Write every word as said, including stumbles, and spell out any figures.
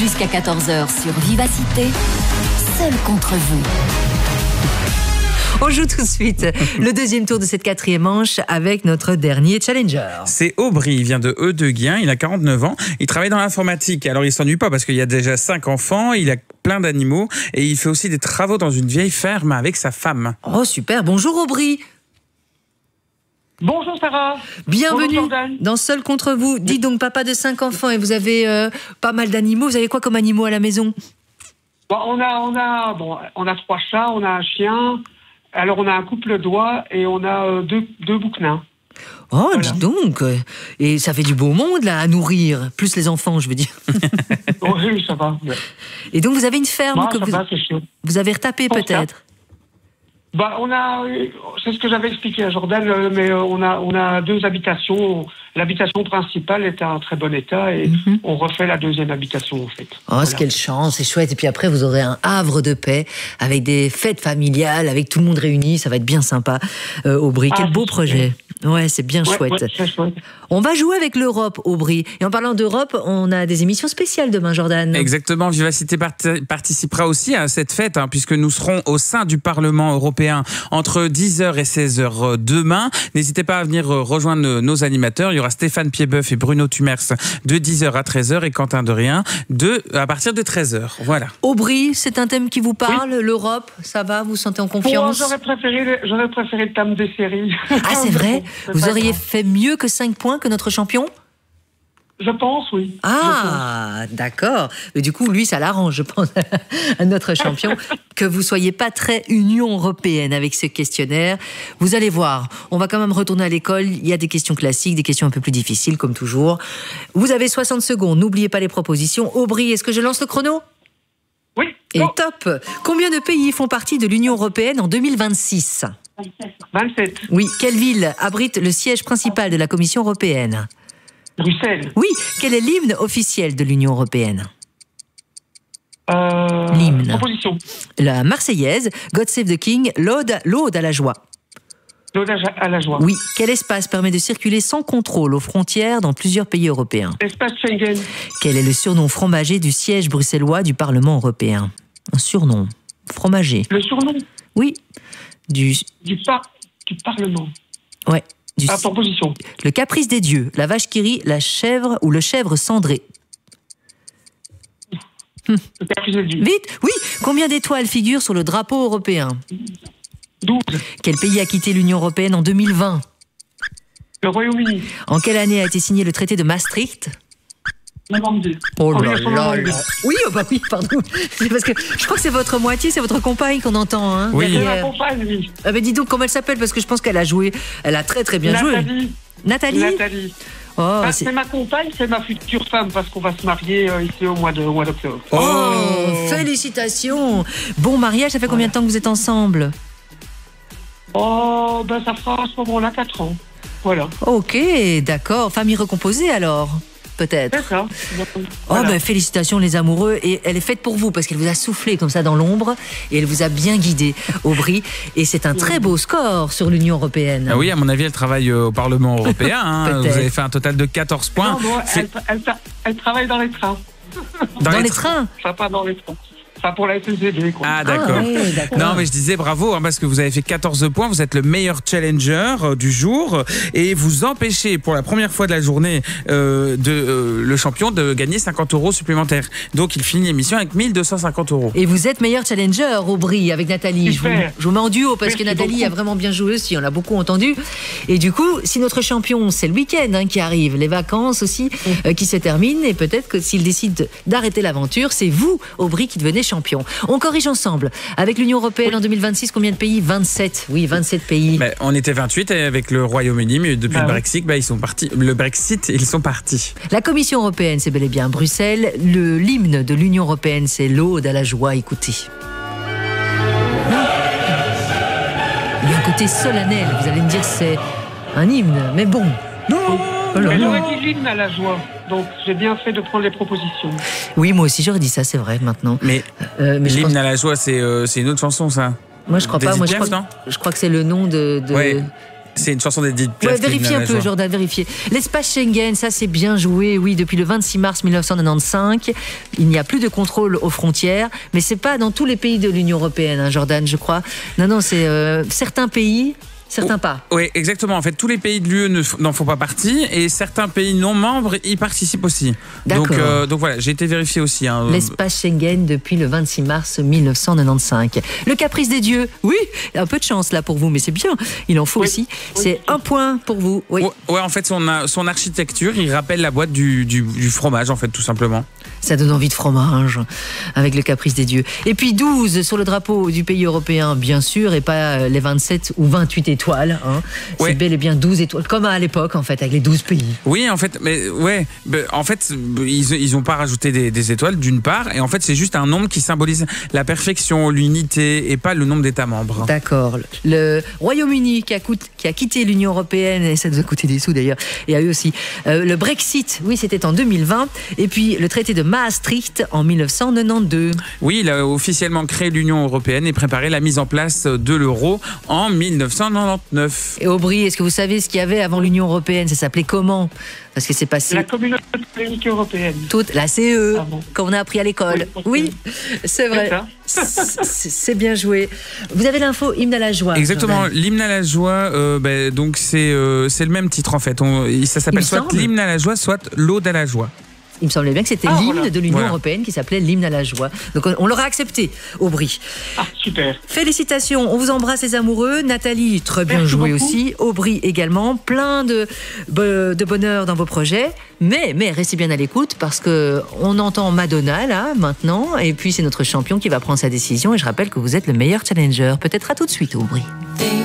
Jusqu'à quatorze heures sur Vivacité, seul contre vous. On joue tout de suite le deuxième tour de cette quatrième manche avec notre dernier challenger. C'est Aubry, il vient de Eudeguien, il a quarante-neuf ans, il travaille dans l'informatique. Alors il s'ennuie pas parce qu'il y a déjà cinq enfants, il a plein d'animaux et il fait aussi des travaux dans une vieille ferme avec sa femme. Oh super, bonjour Aubry. Bonjour Sarah. Bienvenue Bonjour dans Seul contre vous. Dites donc, papa de cinq enfants et vous avez euh, pas mal d'animaux. Vous avez quoi comme animaux à la maison? Bon, on a, on a, bon, on a trois chats, on a un chien. Alors on a un couple d'oies et on a euh, deux, deux bouquetins. Oh, voilà. Dis donc. Et ça fait du beau monde là à nourrir, plus les enfants, je veux dire. Oui, ça va. Ouais. Et donc vous avez une ferme Bah, que ça vous, va, c'est chiant. vous avez retapé Pour peut-être. Bah, on a, c'est ce que j'avais expliqué à Jordan, euh, mais euh, on a, on a deux habitations. L'habitation principale est en très bon état et mm-hmm. on refait la deuxième habitation en fait. Oh, voilà. Quelle chance, c'est chouette. Et puis après, vous aurez un havre de paix avec des fêtes familiales, avec tout le monde réuni. Ça va être bien sympa. Euh, Aubry, ah, quel beau projet. Ouais, c'est bien ouais, chouette. Ouais, c'est chouette. On va jouer avec l'Europe, Aubry. Et en parlant d'Europe, on a des émissions spéciales demain, Jordan. Exactement, Vivacité part- participera aussi à cette fête, hein, puisque nous serons au sein du Parlement européen entre dix heures et seize heures demain. N'hésitez pas à venir rejoindre nos animateurs. Il y aura Stéphane Piedboeuf et Bruno Tumers de dix heures à treize heures et Quentin Derrien de, à partir de treize heures. Voilà. Aubry, c'est un thème qui vous parle, oui. L'Europe, ça va, vous vous sentez en confiance? Moi, j'aurais préféré, j'aurais préféré le thème des séries. Ah, c'est vrai? Vous auriez fait mieux que cinq points que notre champion? Je pense, oui. Ah, d'accord. Mais du coup, lui, ça l'arrange, je pense, à notre champion, que vous soyez pas très Union européenne avec ce questionnaire. Vous allez voir, on va quand même retourner à l'école. Il y a des questions classiques, des questions un peu plus difficiles, comme toujours. Vous avez soixante secondes. N'oubliez pas les propositions. Aubry, est-ce que je lance le chrono? Oui. Et oh. Top. Combien de pays font partie de l'Union européenne en deux mille vingt-six? vingt-sept. Oui. Quelle ville abrite le siège principal de la Commission européenne? Bruxelles. Oui. Quel est l'hymne officiel de l'Union européenne? Euh, L'hymne. Proposition. La Marseillaise, God Save the King, l'Aude, l'Aude à la joie. L'Aude à la joie. Oui. Quel espace permet de circuler sans contrôle aux frontières dans plusieurs pays européens? Espace Schengen. Quel est le surnom fromager du siège bruxellois du Parlement européen? Un surnom fromager. Le surnom? Oui. Du... Du, par... du Parlement. Ouais. Du... À proposition. Le caprice des dieux, la vache qui rit, la chèvre ou le chèvre cendré. Le caprice des dieux. Vite, oui. Combien d'étoiles figurent sur le drapeau européen? douze. Quel pays a quitté l'Union européenne en deux mille vingt? Le Royaume-Uni. En quelle année a été signé le traité de Maastricht? quatre-vingt-deux. Oh là là là. Oui, oh bah oui, pardon. C'est parce que je crois que c'est votre moitié, c'est votre compagne qu'on entend. Hein, oui, c'est ma compagne, oui. Ah, mais dis donc, comment elle s'appelle? Parce que je pense qu'elle a joué. Elle a très très bien Nathalie. joué. Nathalie. Nathalie. Oh, bah, c'est... c'est ma compagne, c'est ma future femme, parce qu'on va se marier euh, ici au mois, de, au mois d'octobre. Oh, oh, félicitations. Bon mariage, ça fait combien de temps que vous êtes ensemble? Oh, ben ça fera à ce moment-là quatre ans. Voilà. Ok, d'accord. Famille recomposée alors? Peut-être. C'est ça. Voilà. Oh ben félicitations les amoureux, et elle est faite pour vous parce qu'elle vous a soufflé comme ça dans l'ombre et elle vous a bien guidé, Aubry, et c'est un très beau score sur l'Union européenne. Ah oui, à mon avis, elle travaille au Parlement européen. Hein. Vous avez fait un total de quatorze points. Non, bon, elle, elle, elle travaille dans les trains. Dans, dans les, les trains, trains Enfin, pas dans les trains. Enfin, pour la S N C B, quoi. Ah, d'accord. Ah, oui, d'accord. Non, mais je disais bravo, hein, parce que vous avez fait quatorze points. Vous êtes le meilleur challenger euh, du jour. Et vous empêchez, pour la première fois de la journée, euh, de, euh, le champion de gagner cinquante euros supplémentaires. Donc, il finit l'émission avec mille deux cent cinquante euros. Et vous êtes meilleur challenger, Aubry, avec Nathalie. Je vous, je vous mets en duo, parce Merci que Nathalie beaucoup. a vraiment bien joué aussi. On l'a beaucoup entendu. Et du coup, si notre champion, c'est le week-end hein, qui arrive, les vacances aussi, euh, qui se terminent, et peut-être que s'il décide d'arrêter l'aventure, c'est vous, Aubry, qui devenez champion. On corrige ensemble. Avec l'Union européenne oui. en deux mille vingt-six, combien de pays? vingt-sept. Oui, vingt-sept pays. Bah, on était vingt-huit et avec le Royaume-Uni, mais depuis bah, le Brexit, bah, ils sont partis. Le Brexit, ils sont partis. La Commission européenne, c'est bel et bien Bruxelles. Le l'hymne de l'Union européenne, c'est l'Aude à la joie. Écoutez. Il y a un côté solennel. Vous allez me dire, c'est un hymne, mais bon. Non. Elle aurait dit l'hymne à la joie. Donc, j'ai bien fait de prendre les propositions. Oui, moi aussi, j'aurais dit ça, c'est vrai, maintenant. Mais, euh, mais l'hymne pense... à la joie, c'est, euh, c'est une autre chanson, ça. Moi, je crois Des pas. Moi, je Piaf, crois, je crois que c'est le nom de... de... Ouais. C'est une chanson d'Edith Ouais, Piaf. vérifiez un peu, Jordan, vérifiez. L'espace Schengen, ça c'est bien joué, oui, depuis le vingt-six mars mille neuf cent quatre-vingt-quinze, il n'y a plus de contrôle aux frontières, mais c'est pas dans tous les pays de l'Union européenne, hein, Jordan, je crois. Non, non, c'est euh, certains pays. Certains pas. Oui, exactement. En fait, tous les pays de l'U E n'en font pas partie et certains pays non membres y participent aussi. D'accord. Donc, euh, donc voilà, j'ai été vérifié aussi. Hein. L'espace Schengen depuis le vingt-six mars mille neuf cent quatre-vingt-quinze. Le caprice des dieux, oui, un peu de chance là pour vous, mais c'est bien. Il en faut oui. aussi. C'est un point pour vous. Oui. Ouais, en fait, son, son architecture, il rappelle la boîte du, du, du fromage, en fait, tout simplement. Ça donne envie de fromage avec le caprice des dieux. Et puis douze sur le drapeau du pays européen, bien sûr, et pas les vingt-sept ou vingt-huit étoiles. Hein. Ouais. C'est bel et bien douze étoiles, comme à l'époque, en fait, avec les douze pays. Oui, en fait, mais ouais, en fait, ils ils ont pas rajouté des, des étoiles, d'une part, et en fait, c'est juste un nombre qui symbolise la perfection, l'unité, et pas le nombre d'États membres. D'accord. Le Royaume-Uni qui a, coûté, qui a quitté l'Union européenne, et ça nous a coûté des sous d'ailleurs, et à eux aussi. Euh, le Brexit, oui, c'était en deux mille vingt, et puis le traité de Maastricht en mille neuf cent quatre-vingt-douze. Oui, il a officiellement créé l'Union européenne et préparé la mise en place de l'euro en mille neuf cent quatre-vingt-dix-neuf. Et Aubry, est-ce que vous savez ce qu'il y avait avant l'Union européenne? Ça s'appelait comment? Parce que c'est passé... La communauté économique européenne. Toute, la C E, ah bon. Qu'on a appris à l'école. Oui, oui, c'est vrai. C'est bien joué. Vous avez l'info hymne à la joie. Exactement, l'hymne à la joie, euh, bah, donc c'est euh, le même titre en fait. On, ça s'appelle soit l'hymne à la joie, soit l'Aude à la joie. Il me semblait bien que c'était ah, l'hymne voilà. de l'Union voilà. européenne qui s'appelait l'hymne à la joie. Donc on, on l'aura accepté, Aubry. Ah, super. Félicitations, on vous embrasse les amoureux. Nathalie, très bien Merci joué beaucoup. aussi. Aubry également, plein de, de bonheur dans vos projets. Mais, mais restez bien à l'écoute parce qu'on entend Madonna là, maintenant. Et puis c'est notre champion qui va prendre sa décision. Et je rappelle que vous êtes le meilleur challenger. Peut-être à tout de suite, Aubry.